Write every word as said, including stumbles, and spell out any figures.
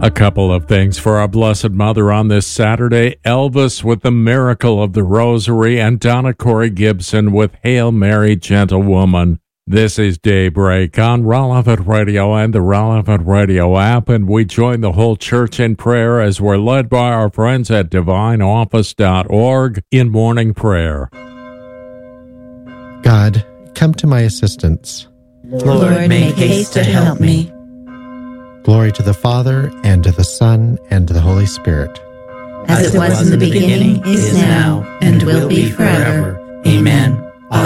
A couple of things for our Blessed Mother on this Saturday. Elvis with the Miracle of the Rosary and Donna Corey Gibson with Hail Mary, Gentle Woman. This is Daybreak on Relevant Radio and the Relevant Radio app, and we join the whole church in prayer as we're led by our friends at divine office dot org in morning prayer. God, come to my assistance. Lord, make haste to help me. Glory to the Father, and to the Son, and to the Holy Spirit. As it was in the beginning, is now, and will be forever. Amen.